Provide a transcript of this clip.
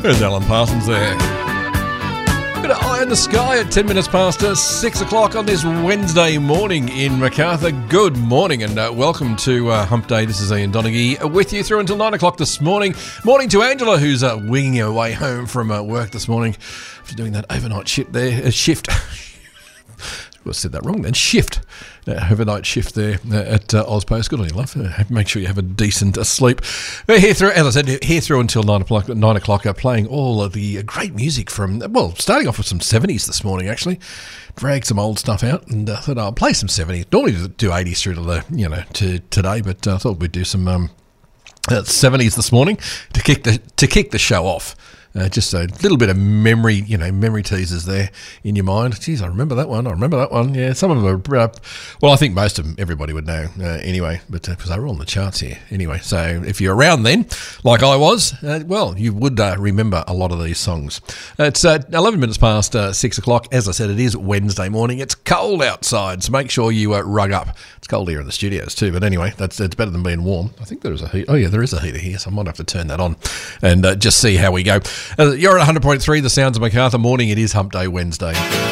There's Alan Parsons there. Bit of eye in the sky at 10 minutes past 6 o'clock on this Wednesday morning in Macarthur. Good morning and welcome to Hump Day. This is Ian Donaghy with you through until 9 o'clock this morning. Morning to Angela, who's winging her way home from work this morning after doing that overnight shift there. Shift. I said that wrong then. Shift. Overnight shift there at Ozpost. Good on you, love. Make sure you have a decent sleep. We're here through, as I said, here through until 9 o'clock, playing all of the great music from, well, starting off with some 70s this morning, actually. Dragged some old stuff out and thought I'll play some 70s. Normally do 80s through to today, but I thought we'd do some 70s this morning to kick the show off. Just a little bit of memory teasers there in your mind. Geez, I remember that one. Yeah, some of them are, well, I think most of them everybody would know anyway, but because they were on the charts here anyway. So if you're around then, like I was, well, you would remember a lot of these songs. It's 11 minutes past 6 o'clock. As I said, it is Wednesday morning. It's cold outside, so make sure you rug up. It's cold here in the studios too, but anyway, it's better than being warm. I think there is a heat. Oh yeah, there is a heater here, so I might have to turn that on and just see how we go. You're at 100.3, the sounds of Macarthur morning. It is Hump Day Wednesday.